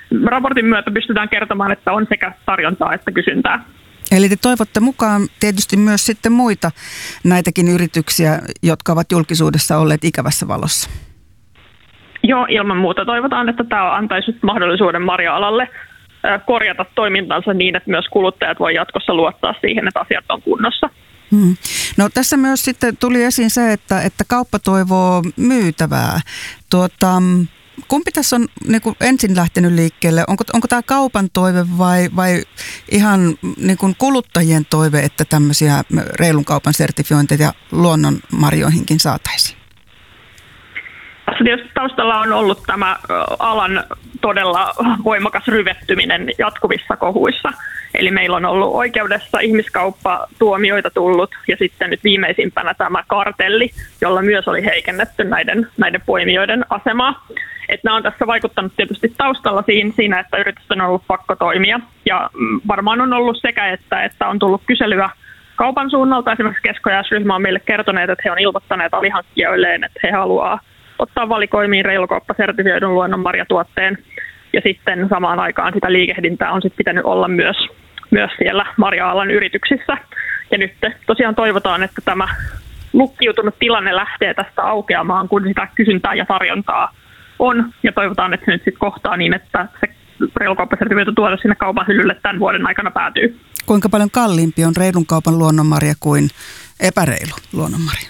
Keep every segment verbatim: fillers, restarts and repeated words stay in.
raportin myötä pystytään kertomaan, että on sekä tarjontaa että kysyntää. Eli te toivotte mukaan tietysti myös sitten muita näitäkin yrityksiä, jotka ovat julkisuudessa olleet ikävässä valossa. Joo, ilman muuta toivotaan, että tämä antaisi mahdollisuuden marja-alalle korjata toimintansa niin, että myös kuluttajat voi jatkossa luottaa siihen, että asiat on kunnossa. Hmm. No tässä myös sitten tuli esiin se, että, että kauppa toivoo myytävää. Tuota, kumpi tässä on niin kuin ensin lähtenyt liikkeelle? Onko, onko tämä kaupan toive vai, vai ihan niin kuin kuluttajien toive, että tämmöisiä reilun kaupan sertifiointeja luonnonmarjoihinkin saataisiin? Tässä tietysti taustalla on ollut tämä alan todella voimakas ryvettyminen jatkuvissa kohuissa. Eli meillä on ollut oikeudessa ihmiskauppatuomioita tullut ja sitten nyt viimeisimpänä tämä kartelli, jolla myös oli heikennetty näiden, näiden poimijoiden asemaa. Että nämä on tässä vaikuttanut tietysti taustalla siinä, että yritysten on ollut pakko toimia. Ja varmaan on ollut sekä, että, että on tullut kyselyä kaupan suunnalta. Esimerkiksi keskojaisryhmä on meille kertoneet, että he on ilmoittaneet alihankkijoilleen, että he haluaa ottaa valikoimiin reilukauppasertifioidun luonnonmarjatuotteen. Ja sitten samaan aikaan sitä liikehdintää on sitten pitänyt olla myös, myös siellä marja-alan yrityksissä. Ja nyt tosiaan toivotaan, että tämä lukkiutunut tilanne lähtee tästä aukeamaan, kun sitä kysyntää ja tarjontaa on. Ja toivotaan, että se nyt sitten kohtaa niin, että se reilukauppasertifioitu tuote sinne kaupan hyllylle tämän vuoden aikana päätyy. Kuinka paljon kalliimpi on reilun kaupan luonnonmarja kuin epäreilu luonnonmarja?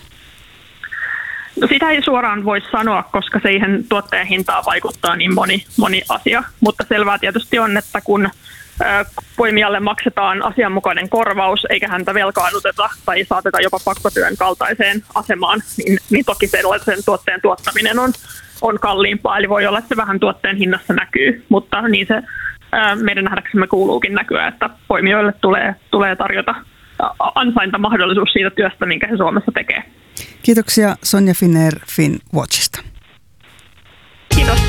No sitä ei suoraan voi sanoa, koska siihen tuotteen hintaan vaikuttaa niin moni, moni asia, mutta selvää tietysti on, että kun poimijalle maksetaan asianmukainen korvaus eikä häntä velkaannuteta tai saateta jopa pakkotyön kaltaiseen asemaan, niin, niin toki sellaisen tuotteen tuottaminen on, on kalliimpaa, eli voi olla, että se vähän tuotteen hinnassa näkyy, mutta niin se ää, meidän nähdäksemme kuuluukin näkyä, että poimijoille tulee, tulee tarjota ansaintamahdollisuus siitä työstä, minkä he Suomessa tekee. Kiitoksia Sonja Finnair Finnwatchista. Kiitos.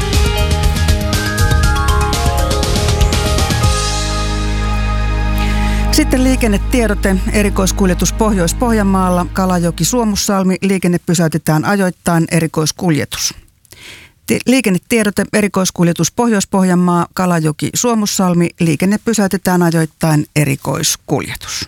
Sitten liikennetiedote. Erikoiskuljetus Pohjois-Pohjanmaalla. Kalajoki-Suomussalmi. Liikenne pysäytetään ajoittain. Erikoiskuljetus. Liikennetiedote. Erikoiskuljetus Pohjois-Pohjanmaa. Kalajoki-Suomussalmi. Liikenne pysäytetään ajoittain. Erikoiskuljetus.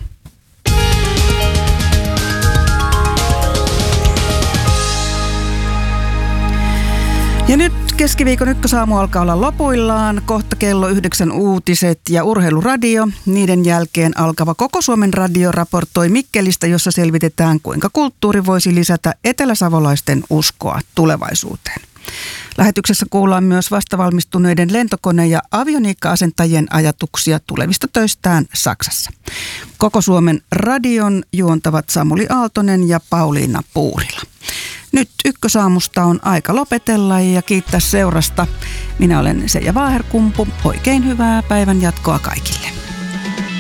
Ja nyt keskiviikon ykkösaamu alkaa olla lopuillaan. Kohta kello yhdeksän uutiset ja urheiluradio. Niiden jälkeen alkava Koko Suomen radio raportoi Mikkelistä, jossa selvitetään, kuinka kulttuuri voisi lisätä eteläsavolaisten uskoa tulevaisuuteen. Lähetyksessä kuullaan myös vastavalmistuneiden lentokone- ja avioniikka-asentajien ajatuksia tulevista töistään Saksassa. Koko Suomen radion juontavat Samuli Aaltonen ja Pauliina Puurila. Nyt ykkösaamusta on aika lopetella ja kiittää seurasta. Minä olen Seija Vaaherkumpu. Oikein hyvää päivän jatkoa kaikille.